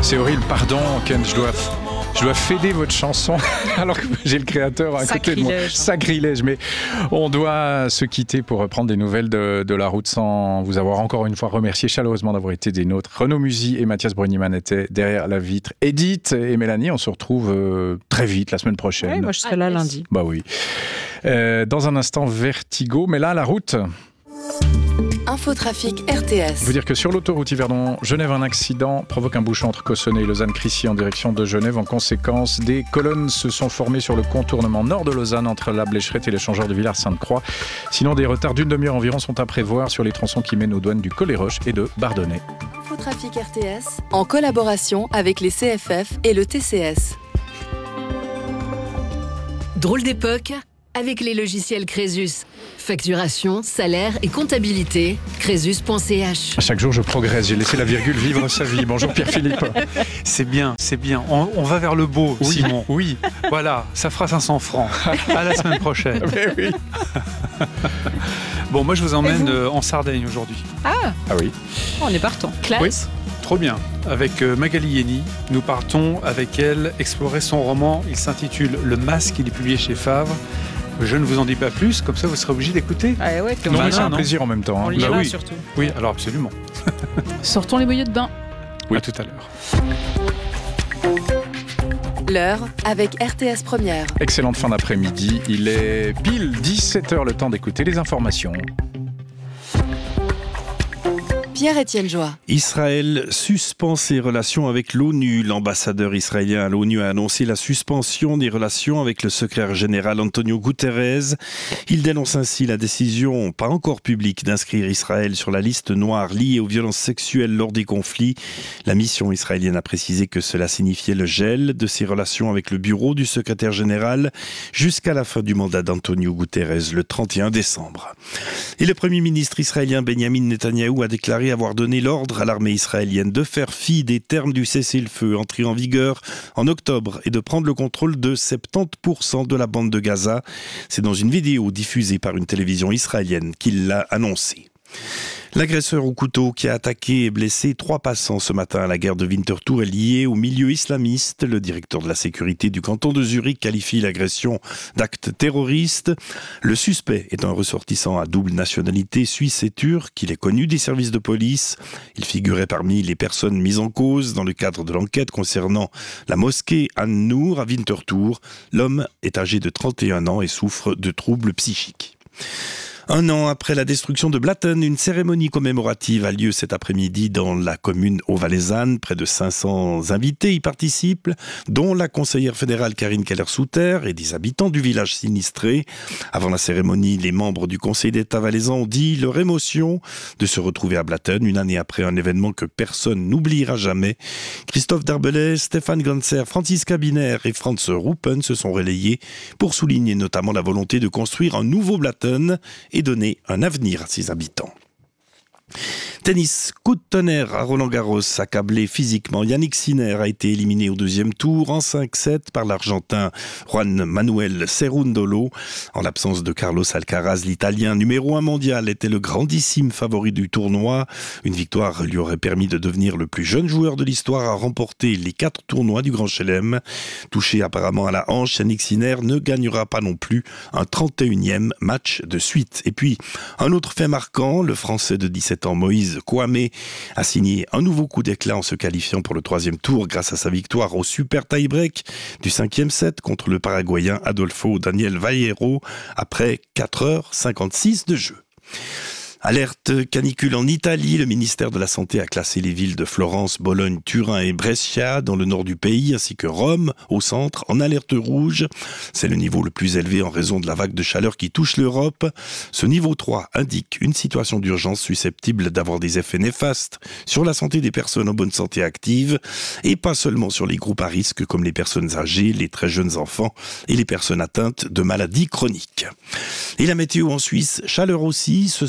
C'est horrible, pardon Ken, je dois féder votre chanson alors que j'ai le créateur à côté de moi. Sacrilège, mais on doit se quitter pour reprendre des nouvelles de la route sans vous avoir encore une fois remercié chaleureusement d'avoir été des nôtres. Renaud Musy et Mathias Brugniman étaient derrière la vitre. Edith et Mélanie, on se retrouve très vite la semaine prochaine. Oui, moi je serai là lundi. Bah oui. Dans un instant, Vertigo, mais là, la route... Infotrafic RTS. Je veux dire que sur l'autoroute Yverdon-Genève, un accident provoque un bouchon entre Cossonay et Lausanne-Cricy en direction de Genève. En conséquence, des colonnes se sont formées sur le contournement nord de Lausanne entre la Blécherette et l'échangeur de Villars-Sainte-Croix. Sinon, des retards d'une demi-heure environ sont à prévoir sur les tronçons qui mènent aux douanes du Col-et-Roche et de Bardonnay. Infotrafic RTS, en collaboration avec les CFF et le TCS. Drôle d'époque avec les logiciels Crésus. Facturation, salaire et comptabilité, crésus.ch. À chaque jour, je progresse. J'ai laissé la virgule vivre sa vie. Bonjour Pierre-Philippe. C'est bien, c'est bien. On va vers le beau, oui, Simon. Oui. Voilà, ça fera 500 francs. À la semaine prochaine. Mais oui. Bon, moi je vous emmène en Sardaigne aujourd'hui. Ah oui. On est partant. Classe. Oui, trop bien. Avec Magali Yeni, nous partons avec elle explorer son roman. Il s'intitule Le Masque, il est publié chez Favre. Je ne vous en dis pas plus, comme ça vous serez obligé d'écouter. Ah ouais, non, mais c'est un plaisir en même temps. On lira oui. surtout. Oui, alors absolument. Sortons les bouillots de bain. Oui, à tout à l'heure. L'heure avec RTS Première. Excellente fin d'après-midi. Il est pile 17h, le temps d'écouter les informations. Pierre-Étienne Joie. Israël suspend ses relations avec l'ONU. L'ambassadeur israélien à l'ONU a annoncé la suspension des relations avec le secrétaire général Antonio Guterres. Il dénonce ainsi la décision, pas encore publique, d'inscrire Israël sur la liste noire liée aux violences sexuelles lors des conflits. La mission israélienne a précisé que cela signifiait le gel de ses relations avec le bureau du secrétaire général jusqu'à la fin du mandat d'Antonio Guterres le 31 décembre. Et le premier ministre israélien Benjamin Netanyahou a déclaré avoir donné l'ordre à l'armée israélienne de faire fi des termes du cessez-le-feu entré en vigueur en octobre et de prendre le contrôle de 70% de la bande de Gaza. C'est dans une vidéo diffusée par une télévision israélienne qu'il l'a annoncé. L'agresseur au couteau qui a attaqué et blessé 3 passants ce matin à la gare de Winterthur est lié au milieu islamiste. Le directeur de la sécurité du canton de Zurich qualifie l'agression d'acte terroriste. Le suspect est un ressortissant à double nationalité suisse et turque. Il est connu des services de police. Il figurait parmi les personnes mises en cause dans le cadre de l'enquête concernant la mosquée An-Nour à Winterthur. L'homme est âgé de 31 ans et souffre de troubles psychiques. 1 an après la destruction de Blatten, une cérémonie commémorative a lieu cet après-midi dans la commune haut-valaisanne. Près de 500 invités y participent, dont la conseillère fédérale Karine Keller-Souter et des habitants du village sinistré. Avant la cérémonie, les membres du Conseil d'État valaisan ont dit leur émotion de se retrouver à Blatten, une année après un événement que personne n'oubliera jamais. Christophe Darbelay, Stéphane Ganser, Franziska Biner et Franz Ruppen se sont relayés pour souligner notamment la volonté de construire un nouveau Blatten et donner un avenir à ses habitants. Tennis, coup de tonnerre à Roland-Garros, accablé physiquement. Yannick Sinner a été éliminé au 2e tour en 5-7 par l'Argentin Juan Manuel Cerundolo. En l'absence de Carlos Alcaraz, l'Italien numéro 1 mondial était le grandissime favori du tournoi. Une victoire lui aurait permis de devenir le plus jeune joueur de l'histoire à remporter les 4 tournois du Grand Chelem. Touché apparemment à la hanche, Yannick Sinner ne gagnera pas non plus un 31e match de suite. Et puis, un autre fait marquant, le Français de 17 ans Moïse Kouamé a signé un nouveau coup d'éclat en se qualifiant pour le 3e tour grâce à sa victoire au super tie-break du 5e set contre le Paraguayen Adolfo Daniel Vallejo après 4h56 de jeu. Alerte canicule en Italie. Le ministère de la Santé a classé les villes de Florence, Bologne, Turin et Brescia dans le nord du pays, ainsi que Rome, au centre, en alerte rouge. C'est le niveau le plus élevé en raison de la vague de chaleur qui touche l'Europe. Ce niveau 3 indique une situation d'urgence susceptible d'avoir des effets néfastes sur la santé des personnes en bonne santé active, et pas seulement sur les groupes à risque comme les personnes âgées, les très jeunes enfants et les personnes atteintes de maladies chroniques. Et la météo en Suisse, chaleur aussi, ce soir et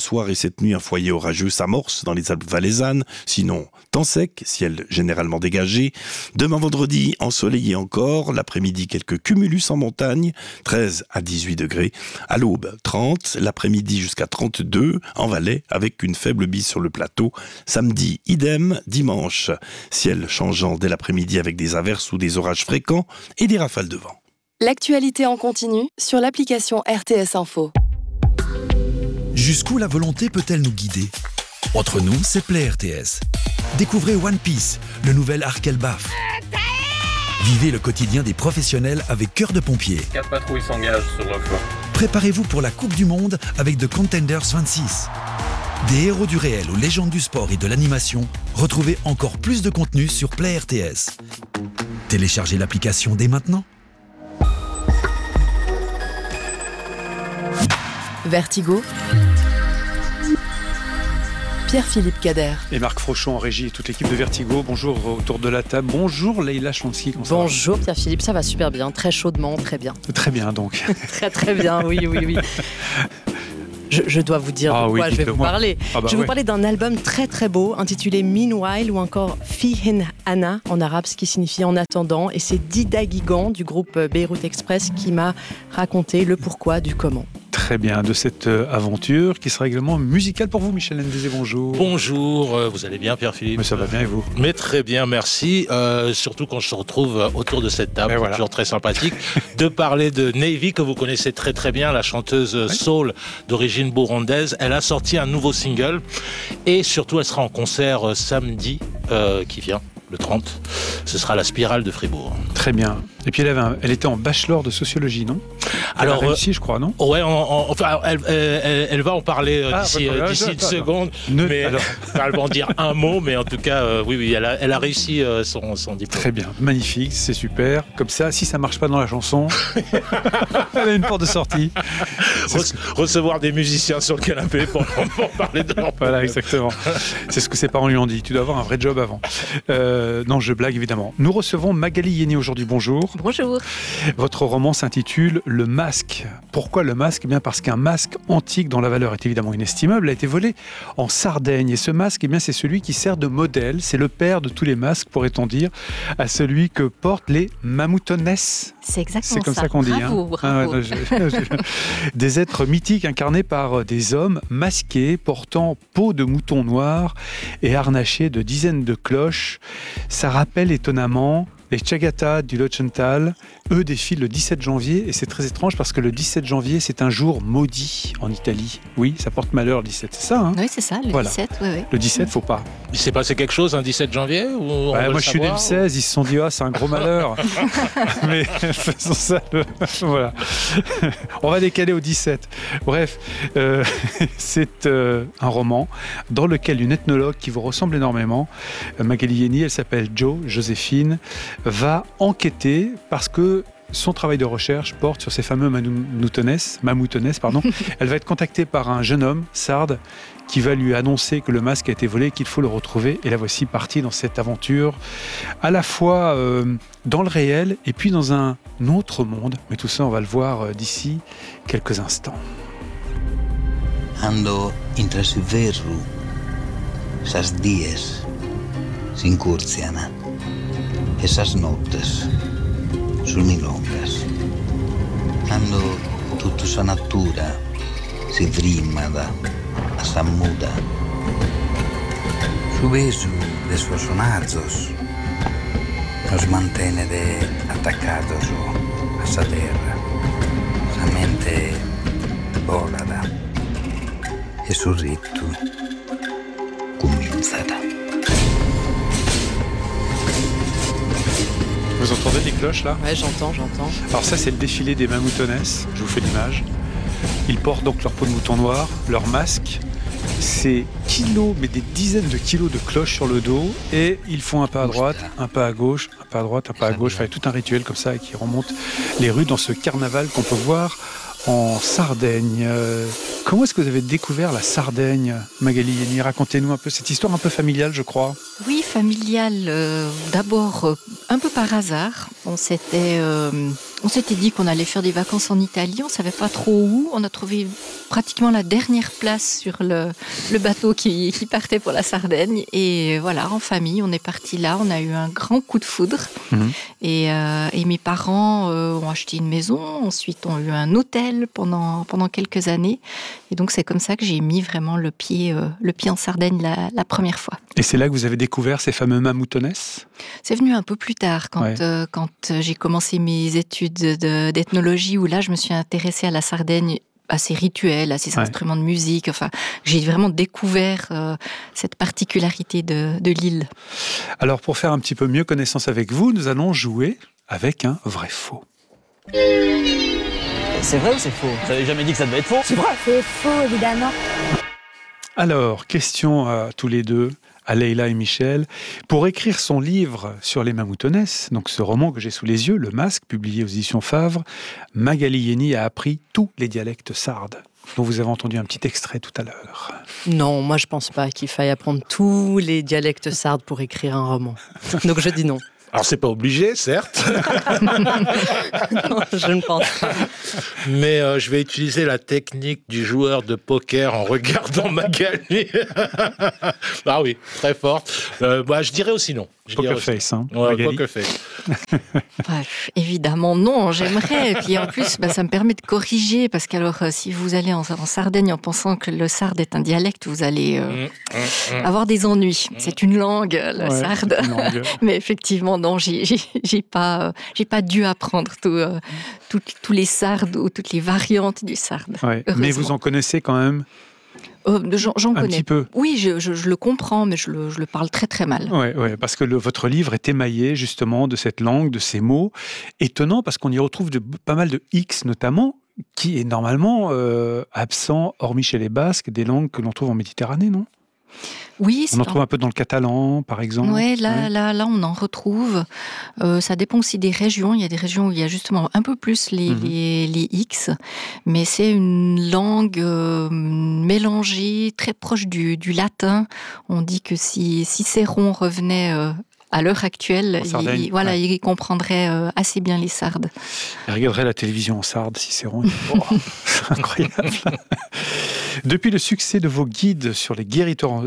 cette nuit, un foyer orageux s'amorce dans les Alpes valaisannes. Sinon, temps sec, ciel généralement dégagé. Demain vendredi, ensoleillé encore. L'après-midi, quelques cumulus en montagne, 13 à 18 degrés. À l'aube, 30. L'après-midi jusqu'à 32 en Valais, avec une faible bise sur le plateau. Samedi, idem. Dimanche, ciel changeant dès l'après-midi avec des averses ou des orages fréquents et des rafales de vent. L'actualité en continu sur l'application RTS Info. Jusqu'où la volonté peut-elle nous guider ? Entre nous, c'est Play RTS. Découvrez One Piece, le nouvel arc Elbaf. Vivez le quotidien des professionnels avec Cœur de pompier. 4 patrouilles s'engagent sur le flanc. Préparez-vous pour la Coupe du Monde avec The Contenders 26. Des héros du réel aux légendes du sport et de l'animation, retrouvez encore plus de contenu sur Play RTS. Téléchargez l'application dès maintenant. Vertigo. Pierre-Philippe Cader. Et Marc Frochon en régie et toute l'équipe de Vertigo. Bonjour autour de la table. Bonjour Leïla Chlonsky. Bonjour Pierre-Philippe, ça va super bien, très chaudement, très bien. Très bien donc. Très bien, oui. Je dois vous dire de quoi je vais vous parler. Je vais vous parler d'un album très très beau intitulé Meanwhile ou encore Fihin Ana en arabe, ce qui signifie en attendant. Et c'est Dida Guigan du groupe Beyrouth Express qui m'a raconté le pourquoi du comment. Très bien, de cette aventure qui sera également musicale pour vous, Michel Ndizé, bonjour. Bonjour, vous allez bien Pierre-Philippe ? Mais ça va bien et vous ? Mais très bien, merci. Surtout quand je se retrouve autour de cette table, c'est toujours très sympathique, de parler de Navy, que vous connaissez très très bien, la chanteuse soul d'origine burundaise. Elle a sorti un nouveau single et surtout elle sera en concert samedi qui vient. Le 30, ce sera la Spirale de Fribourg. Très bien. Et puis elle était en bachelor de sociologie, non ? Elle a réussi, je crois, non ? Ouais, enfin, elle va en parler d'ici une seconde. Mais elle va en dire un mot, mais en tout cas, oui, elle a réussi son diplôme. Très bien, magnifique, c'est super. Comme ça, si ça marche pas dans la chanson, elle a une porte de sortie. Recevoir des musiciens sur le canapé pour parler de leur problème. Voilà, exactement. C'est ce que ses parents lui ont dit. Tu dois avoir un vrai job avant. Non, je blague évidemment. Nous recevons Magali Yeni aujourd'hui. Bonjour. Bonjour. Votre roman s'intitule Le Masque. Pourquoi le masque ? Eh bien parce qu'un masque antique dont la valeur est évidemment inestimable a été volé en Sardaigne. Et ce masque, eh bien, c'est celui qui sert de modèle. C'est le père de tous les masques, pourrait-on dire, à celui que portent les mamoutones. C'est exactement comme ça qu'on dit. Bravo. Des êtres mythiques incarnés par des hommes masqués, portant peau de mouton noir et harnachés de dizaines de cloches. Ça rappelle étonnamment les Chagatas du Lochental. Eux défilent le 17 janvier et c'est très étrange parce que le 17 janvier, c'est un jour maudit en Italie. Oui, ça porte malheur le 17, c'est ça, hein ? Oui, c'est ça, le 17. Oui. Le 17, faut pas. Il s'est passé quelque chose un 17 janvier ou moi, je suis né le 16, ils se sont dit, c'est un gros malheur. Mais faisons ça. Voilà. On va décaler au 17. Bref, c'est un roman dans lequel une ethnologue qui vous ressemble énormément, Magali Yeni, elle s'appelle Joséphine, va enquêter parce que son travail de recherche porte sur ces fameux mamoutones. Elle va être contactée par un jeune homme, sarde, qui va lui annoncer que le masque a été volé, qu'il faut le retrouver. Et la voici partie dans cette aventure, à la fois dans le réel et puis dans un autre monde. Mais tout ça, on va le voir d'ici quelques instants. Ando intra verru, sas dies, s'incursiana, esas nottes, sul milongas. Ando tutto sa natura, si vrimmada, sta muda. Su beso de suos sonazos, nos mantenere attaccados a sa terra, sa mente volada, e sul ritmo cominciata. Vous entendez les cloches là ? Ouais, j'entends. Alors ça, c'est le défilé des mamoutones. Je vous fais l'image. Ils portent donc leur peau de mouton noir, leur masque. C'est kilos, mais des dizaines de kilos de cloches sur le dos. Et ils font un pas à droite, un pas à gauche, un pas à droite, un pas à gauche. Enfin, tout un rituel comme ça qui remonte les rues dans ce carnaval qu'on peut voir en Sardaigne. Comment est-ce que vous avez découvert la Sardaigne, Magali Yeni ? Racontez-nous un peu cette histoire un peu familiale, je crois. Oui, familiale. D'abord, un peu par hasard. On s'était dit qu'on allait faire des vacances en Italie. On ne savait pas trop où. On a trouvé pratiquement la dernière place sur le bateau qui partait pour la Sardaigne. Et voilà, en famille, on est parti là. On a eu un grand coup de foudre. Et mes parents ont acheté une maison. Ensuite, ont eu un hôtel pendant quelques années. Et donc, c'est comme ça que j'ai mis vraiment le pied en Sardaigne la première fois. Et c'est là que vous avez découvert ces fameux mamoutones ? C'est venu un peu plus tard, quand j'ai commencé mes études d'ethnologie, où là, je me suis intéressée à la Sardaigne, à ses rituels, à ses instruments de musique. Enfin, j'ai vraiment découvert cette particularité de l'île. Alors, pour faire un petit peu mieux connaissance avec vous, nous allons jouer avec un vrai-faux. C'est vrai ou c'est faux ? Vous n'avez jamais dit que ça devait être faux ? C'est vrai. C'est faux, évidemment. Alors, question à tous les deux, à Leïla et Michel. Pour écrire son livre sur les mamoutones, donc ce roman que j'ai sous les yeux, Le Masque, publié aux éditions Favre, Magali Yeni a appris tous les dialectes sardes, dont vous avez entendu un petit extrait tout à l'heure. Non, moi je pense pas qu'il faille apprendre tous les dialectes sardes pour écrire un roman. Donc je dis non. Alors, c'est pas obligé, certes. Non, je ne pense pas. Mais je vais utiliser la technique du joueur de poker en regardant Magali. Ah oui, très forte. Je dirais aussi non. Poker face, hein, ouais, poker face. Bref, évidemment non, j'aimerais. Et puis en plus, ça me permet de corriger, parce qu'alors, si vous allez en Sardaigne en pensant que le sarde est un dialecte, vous allez avoir des ennuis. C'est une langue, le sarde. Mais effectivement, non, j'ai pas dû apprendre tous les sardes ou toutes les variantes du sarde. Ouais. Mais vous en connaissez quand même j'en connais. Un petit peu. Oui, je le comprends, mais je le parle très très mal. Oui, parce que votre livre est émaillé justement de cette langue, de ces mots. Étonnant, parce qu'on y retrouve pas mal de X notamment, qui est normalement absent, hormis chez les Basques, des langues que l'on trouve en Méditerranée, non ? Oui, on en trouve un peu dans le catalan, par exemple. Oui, là, on en retrouve. Ça dépend aussi des régions. Il y a des régions où il y a justement un peu plus les X, mais c'est une langue mélangée, très proche du latin. On dit que si Cicéron revenait à l'heure actuelle, il comprendrait assez bien les sardes. Il regarderait la télévision en sarde, Cicéron. C'est incroyable. Depuis le succès de vos guides sur les guérisseurs,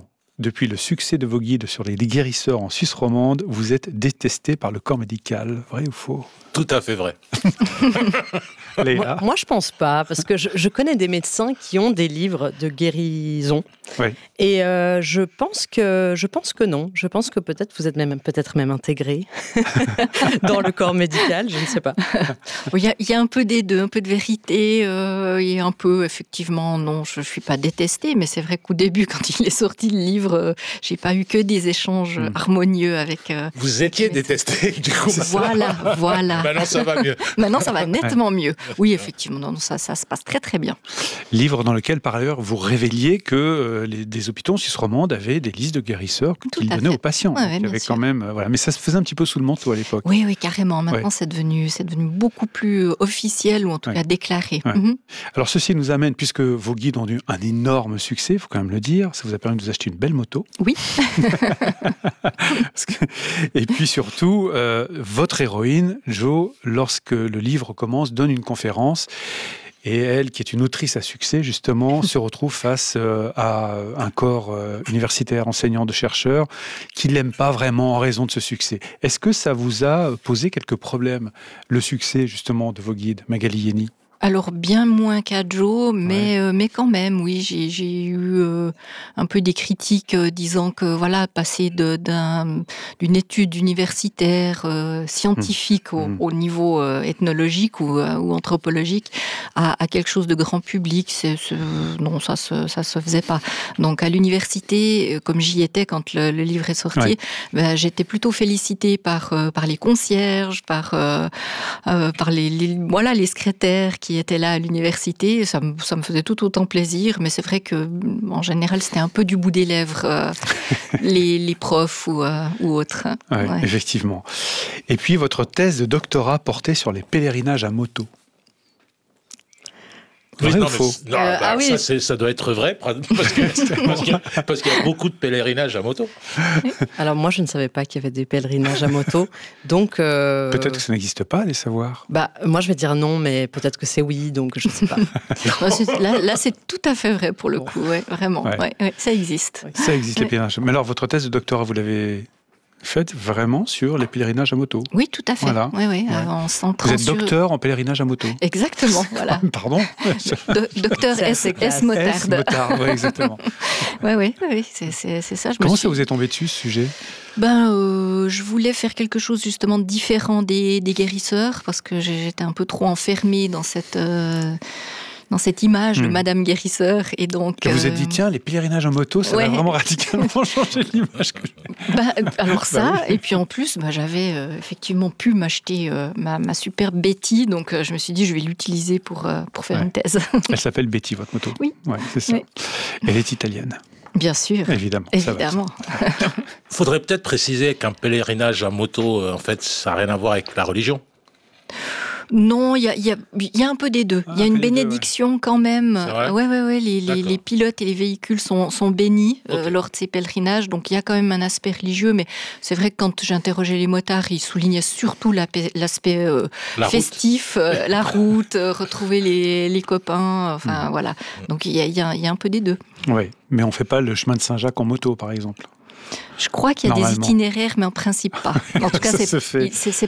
en Suisse romande, vous êtes détesté par le corps médical. Vrai ou faux ? Tout à fait vrai. Moi, je pense pas, parce que je connais des médecins qui ont des livres de guérison. Oui. Et je pense que non. Je pense que peut-être vous êtes peut-être même intégré dans le corps médical, je ne sais pas. Il y a un peu des deux, un peu de vérité, et un peu, effectivement, non, je ne suis pas détestée, mais c'est vrai qu'au début, quand il est sorti le livre, j'ai pas eu que des échanges harmonieux avec... Vous étiez détesté, du coup. Voilà. Maintenant, ça va mieux. Maintenant, ça va nettement mieux. Oui, effectivement, non, ça se passe très, très bien. Livre dans lequel, par ailleurs, vous révéliez que des hôpitaux en Suisse romande avaient des listes de guérisseurs qu'ils donnaient aux patients. Ouais, avait quand même, mais ça se faisait un petit peu sous le manteau à l'époque. Oui, carrément. Maintenant, c'est devenu beaucoup plus officiel, ou en tout cas déclaré. Ouais. Alors, ceci nous amène, puisque vos guides ont eu un énorme succès, il faut quand même le dire, ça vous a permis de vous acheter une belle moto. Oui. Et puis surtout, votre héroïne, Jo, lorsque le livre commence, donne une conférence. Et elle, qui est une autrice à succès, justement, se retrouve face à un corps universitaire, enseignant, de chercheurs, qui ne l'aime pas vraiment en raison de ce succès. Est-ce que ça vous a posé quelques problèmes, le succès, justement, de vos guides, Magali Yeni ? Alors, bien moins qu'à Jo, mais quand même, oui, j'ai eu un peu des critiques disant que, passer d'une étude universitaire, scientifique au niveau ethnologique ou anthropologique à quelque chose de grand public, non, ça se faisait pas. Donc, à l'université, comme j'y étais quand le livre est sorti, j'étais plutôt félicitée par les concierges, par les secrétaires qui étaient là à l'université. Ça me faisait tout autant plaisir, mais c'est vrai que en général c'était un peu du bout des lèvres, les profs ou autres. Ouais. Effectivement. Et puis votre thèse de doctorat portait sur les pèlerinages à moto. Oui, non, faux. Ça doit être vrai, parce qu'il y a beaucoup de pèlerinages à moto. Alors moi, je ne savais pas qu'il y avait des pèlerinages à moto, donc... Peut-être que ça n'existe pas, les savoirs. Moi, je vais dire non, mais peut-être que c'est oui, donc je ne sais pas. Là, c'est tout à fait vrai pour le coup, vraiment. Ouais, ça existe. Ça existe, les pèlerinages. Mais alors, votre thèse de doctorat, vous l'avez faite vraiment sur les pèlerinages à moto? Oui, tout à fait. Voilà. Oui. En vous êtes docteur en pèlerinage à moto? Exactement, voilà. Pardon. Docteur S. Motarde. Oui, exactement. Oui, c'est ça. Comment ça vous est tombé dessus, ce sujet? Je voulais faire quelque chose justement différent des guérisseurs, parce que j'étais un peu trop enfermée dans cette image de Madame Guérisseur. Et donc, vous vous êtes dit, tiens, les pèlerinages en moto, ça va vraiment radicalement changer l'image que alors ça, et puis en plus, j'avais effectivement pu m'acheter ma superbe Betty, donc je me suis dit, je vais l'utiliser pour faire une thèse. Elle s'appelle Betty, votre moto? Oui. Ouais, c'est ça. Oui. Elle est italienne. Bien sûr. Évidemment. Il faudrait peut-être préciser qu'un pèlerinage à moto, en fait, ça n'a rien à voir avec la religion. Non, il y a un peu des deux. Il y a une bénédiction quand même. Ouais. Les pilotes et les véhicules sont bénis lors de ces pèlerinages. Donc il y a quand même un aspect religieux. Mais c'est vrai que quand j'interrogeais les motards, ils soulignaient surtout l'aspect festif, la route, retrouver les copains. Enfin voilà. Donc il y a un peu des deux. Oui, mais on ne fait pas le chemin de Saint-Jacques en moto, par exemple. Je crois qu'il y a des itinéraires, mais en principe pas. En tout cas, c'est